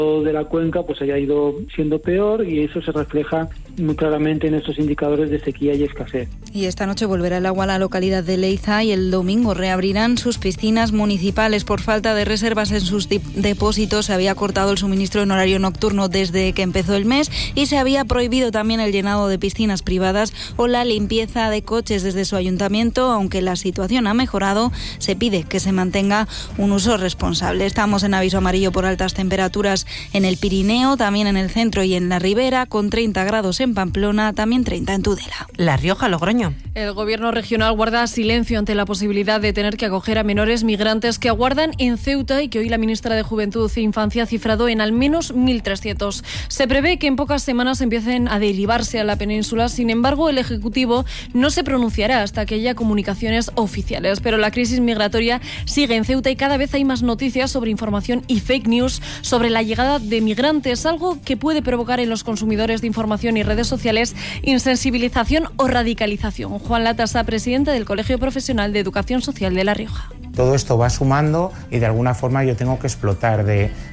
de la cuenca pues haya ido siendo peor, y eso se refleja muy claramente en estos indicadores de sequía y escasez. Y esta noche volverá el agua a la localidad de Leiza y el domingo reabrirán sus piscinas municipales. Por falta de reservas en sus depósitos se había cortado el suministro en horario nocturno desde que empezó el mes, y se había prohibido también el llenado de piscinas privadas o la limpieza de coches desde su ayuntamiento. Aunque la situación ha mejorado, se pide que se mantenga un uso responsable. Estamos en aviso amarillo por altas temperaturas en el Pirineo, también en el centro y en la Ribera, con 30 grados en Pamplona, también 30 en Tudela. La Rioja, Logroño. El gobierno regional guarda silencio ante la posibilidad de tener que acoger a menores migrantes que aguardan en Ceuta y que hoy la ministra de Juventud e Infancia ha cifrado en al menos 1.300. Se prevé que en pocas semanas empiecen a derivarse a la península. Sin embargo, el Ejecutivo no se pronunciará hasta que haya comunicaciones oficiales. Pero la crisis migratoria sigue en Ceuta y cada vez hay más noticias sobre información y fake news sobre la llegada de migrantes, algo que puede provocar en los consumidores de información y redes sociales insensibilización o radicalización. Juan Latasa, presidente del Colegio Profesional de Educación Social de La Rioja. Todo esto va sumando y de alguna forma yo tengo que explotar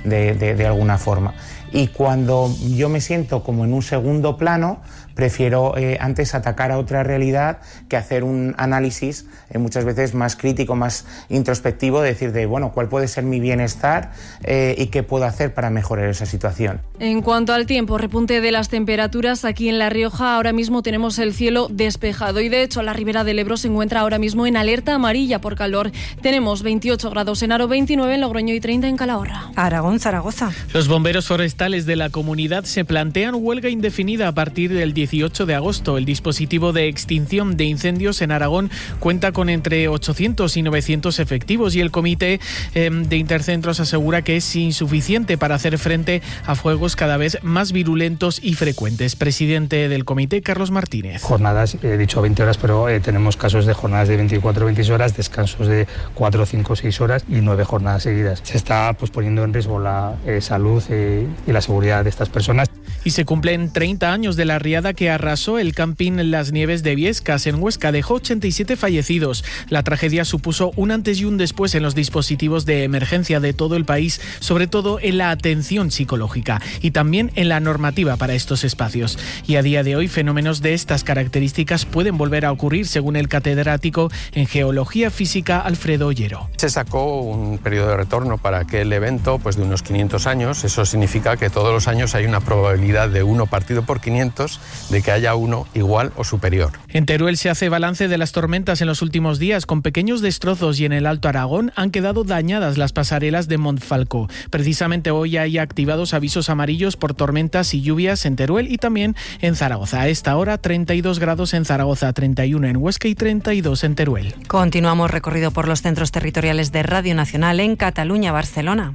de alguna forma. Y cuando yo me siento como en un segundo plano, prefiero antes atacar a otra realidad que hacer un análisis muchas veces más crítico, más introspectivo, de decir bueno, ¿cuál puede ser mi bienestar y qué puedo hacer para mejorar esa situación? En cuanto al tiempo, repunte de las temperaturas aquí en La Rioja. Ahora mismo tenemos el cielo despejado y de hecho la Ribera del Ebro se encuentra ahora mismo en alerta amarilla por calor. Tenemos 28 grados en Haro, 29 en Logroño y 30 en Calahorra. Aragón, Zaragoza. Los bomberos forestales de la comunidad se plantean huelga indefinida a partir del 18 de agosto. El dispositivo de extinción de incendios en Aragón cuenta con entre 800 y 900 efectivos y el comité de Intercentros asegura que es insuficiente para hacer frente a fuegos cada vez más virulentos y frecuentes. Presidente del comité, Carlos Martínez. Jornadas, he dicho 20 horas, pero tenemos casos de jornadas de 24 o 26 horas, descansos de 4, 5, 6 horas y 9 jornadas seguidas. Se está poniendo en riesgo la salud y la seguridad de estas personas. Y se cumplen 30 años de la riada que arrasó el camping Las Nieves de Viescas en Huesca. Dejó 87 fallecidos. La tragedia supuso un antes y un después en los dispositivos de emergencia de todo el país, sobre todo en la atención psicológica y también en la normativa para estos espacios. Y a día de hoy, fenómenos de estas características pueden volver a ocurrir, según el catedrático en Geología Física Alfredo Ollero. Se sacó un periodo de retorno para aquel evento de unos 500 años. Eso significa que todos los años hay una probabilidad de 1 partido por 500 de que haya uno igual o superior. En Teruel se hace balance de las tormentas en los últimos días con pequeños destrozos y en el Alto Aragón han quedado dañadas las pasarelas de Montfalco. Precisamente hoy hay activados avisos amarillos por tormentas y lluvias en Teruel y también en Zaragoza. A esta hora 32 grados en Zaragoza, 31 en Huesca y 32 en Teruel. Continuamos recorrido por los centros territoriales de Radio Nacional en Cataluña, Barcelona.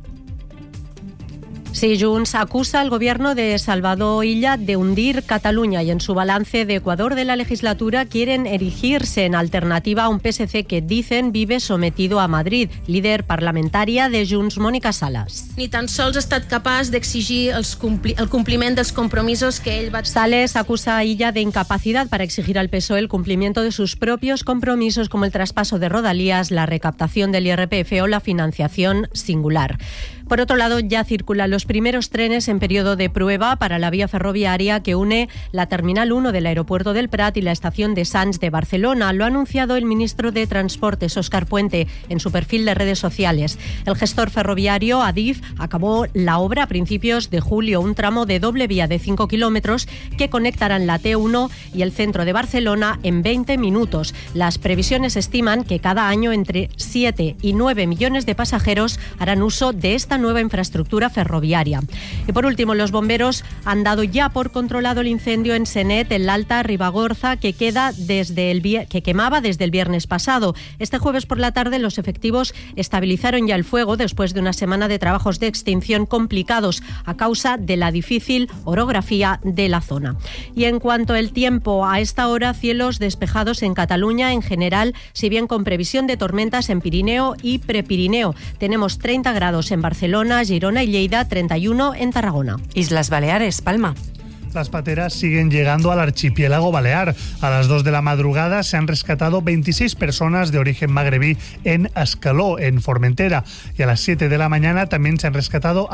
Sí, Junts acusa al gobierno de Salvador Illa de hundir Cataluña y en su balance de Ecuador de la legislatura quieren erigirse en alternativa a un PSC que dicen vive sometido a Madrid. Líder parlamentaria de Junts, Mónica Sales. Ni tan sols ha estat capaç d'exigir el compliment dels compromisos que ell va... Sales acusa a Illa de incapacidad para exigir al PSOE el cumplimiento de sus propios compromisos como el traspaso de Rodalías, la recaptación del IRPF o la financiación singular. Por otro lado, ya circulan los primeros trenes en periodo de prueba para la vía ferroviaria que une la Terminal 1 del Aeropuerto del Prat y la estación de Sants de Barcelona. Lo ha anunciado el ministro de Transportes, Óscar Puente, en su perfil de redes sociales. El gestor ferroviario, Adif, acabó la obra a principios de julio, un tramo de doble vía de 5 kilómetros que conectarán la T1 y el centro de Barcelona en 20 minutos. Las previsiones estiman que cada año entre 7 y 9 millones de pasajeros harán uso de esta nueva infraestructura ferroviaria. Y por último, los bomberos han dado ya por controlado el incendio en Senet, en la Alta Ribagorza, que quemaba desde el viernes pasado. Este jueves por la tarde los efectivos estabilizaron ya el fuego después de una semana de trabajos de extinción complicados a causa de la difícil orografía de la zona. Y en cuanto al tiempo, a esta hora cielos despejados en Cataluña en general, si bien con previsión de tormentas en Pirineo y Prepirineo. Tenemos 30 grados en Barcelona, Girona y Lleida, 31 en Tarragona. Islas Baleares, Palma. Las pateras siguen llegando al archipiélago balear. A las 2 de la madrugada se han rescatado 26 personas de origen magrebí en Ascaló, en Formentera. Y a las 7 de la mañana también se han rescatado